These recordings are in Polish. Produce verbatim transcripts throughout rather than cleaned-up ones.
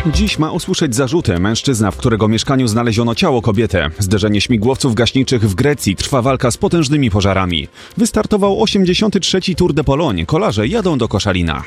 Dziś ma usłyszeć zarzuty mężczyzna, w którego mieszkaniu znaleziono ciało kobiety. Zderzenie śmigłowców gaśniczych w Grecji, trwa walka z potężnymi pożarami. Wystartował osiemdziesiąty trzeci Tour de Pologne. Kolarze jadą do Koszalina.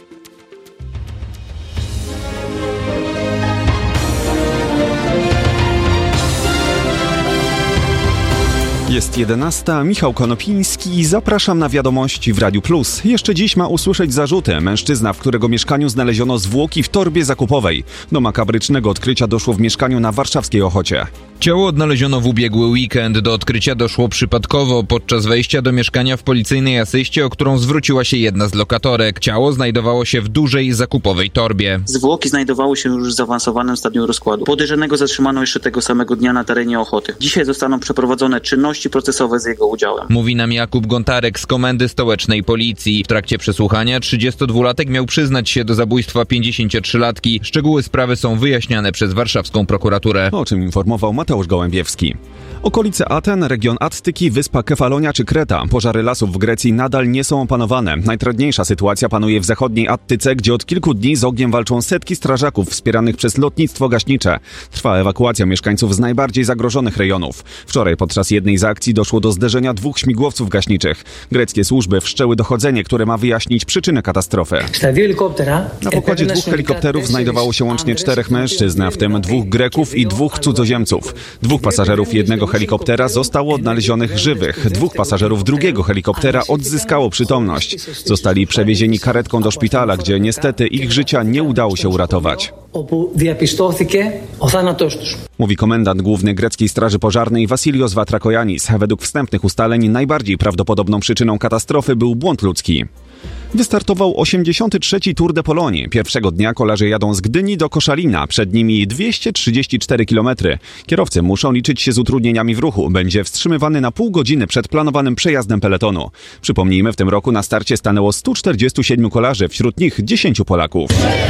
Jest jedenasta, Michał Konopiński, zapraszam na wiadomości w Radiu Plus. Jeszcze dziś ma usłyszeć zarzuty mężczyzna, w którego mieszkaniu znaleziono zwłoki w torbie zakupowej. Do makabrycznego odkrycia doszło w mieszkaniu na warszawskiej Ochocie. Ciało odnaleziono w ubiegły weekend. Do odkrycia doszło przypadkowo podczas wejścia do mieszkania w policyjnej asyście, o którą zwróciła się jedna z lokatorek. Ciało znajdowało się w dużej zakupowej torbie. Zwłoki znajdowały się już w zaawansowanym stadium rozkładu. Podejrzanego zatrzymano jeszcze tego samego dnia na terenie Ochoty. Dzisiaj zostaną przeprowadzone czynności procesowe z jego udziałem. Mówi nam Jakub Gontarek z Komendy Stołecznej Policji. W trakcie przesłuchania trzydziestodwulatek miał przyznać się do zabójstwa pięćdziesięciotrzylatki. Szczegóły sprawy są wyjaśniane przez warszawską prokuraturę. O czym informował Mateusz Gołębiewski. Okolice Aten, region Attyki, wyspa Kefalonia czy Kreta. Pożary lasów w Grecji nadal nie są opanowane. Najtrudniejsza sytuacja panuje w zachodniej Attyce, gdzie od kilku dni z ogniem walczą setki strażaków wspieranych przez lotnictwo gaśnicze. Trwa ewakuacja mieszkańców z najbardziej zagrożonych rejonów. Wczoraj podczas jednej z akcji doszło do zderzenia dwóch śmigłowców gaśniczych. Greckie służby wszczęły dochodzenie, które ma wyjaśnić przyczynę katastrofy. Na pokładzie dwóch helikopterów znajdowało się łącznie czterech mężczyzn, w tym dwóch Greków i dwóch cudzoziemców. Dwóch pasażerów jednego helikoptera zostało odnalezionych żywych. Dwóch pasażerów drugiego helikoptera odzyskało przytomność. Zostali przewiezieni karetką do szpitala, gdzie niestety ich życia nie udało się uratować. Mówi komendant główny greckiej straży pożarnej Vasilios Vatrakoyannis. Według wstępnych ustaleń najbardziej prawdopodobną przyczyną katastrofy był błąd ludzki. Wystartował osiemdziesiąty trzeci Tour de Pologne. Pierwszego dnia kolarze jadą z Gdyni do Koszalina. Przed nimi dwieście trzydzieści cztery kilometry. Kierowcy muszą liczyć się z utrudnieniami w ruchu. Będzie wstrzymywany na pół godziny przed planowanym przejazdem peletonu. Przypomnijmy, w tym roku na starcie stanęło stu czterdziestu siedmiu kolarzy, wśród nich dziesięciu Polaków.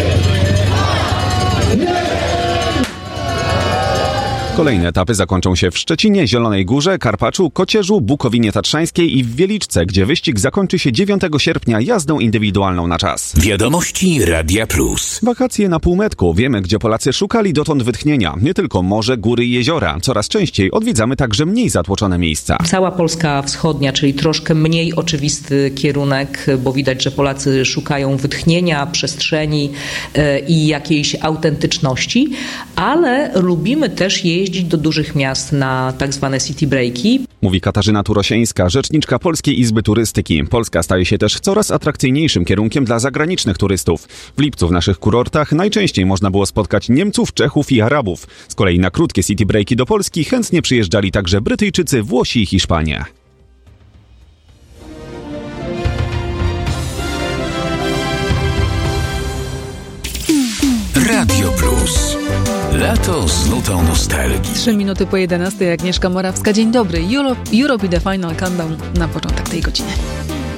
Kolejne etapy zakończą się w Szczecinie, Zielonej Górze, Karpaczu, Kocierzu, Bukowinie Tatrzańskiej i w Wieliczce, gdzie wyścig zakończy się dziewiątego sierpnia jazdą indywidualną na czas. Wiadomości Radia Plus. Wakacje na półmetku. Wiemy, gdzie Polacy szukali dotąd wytchnienia. Nie tylko morze, góry i jeziora. Coraz częściej odwiedzamy także mniej zatłoczone miejsca. Cała Polska Wschodnia, czyli troszkę mniej oczywisty kierunek, bo widać, że Polacy szukają wytchnienia, przestrzeni i jakiejś autentyczności, ale lubimy też jeździć jeździć do dużych miast na tak zwane city breaki. Mówi Katarzyna Turosieńska, rzeczniczka Polskiej Izby Turystyki. Polska staje się też coraz atrakcyjniejszym kierunkiem dla zagranicznych turystów. W lipcu w naszych kurortach najczęściej można było spotkać Niemców, Czechów i Arabów. Z kolei na krótkie city breaki do Polski chętnie przyjeżdżali także Brytyjczycy, Włosi i Hiszpanie. Radio Plus. Lato z nutą nostalgii. Trzy minuty po jedenastej, Agnieszka Morawska. Dzień dobry. Europe, Europe i The Final Countdown na początek tej godziny.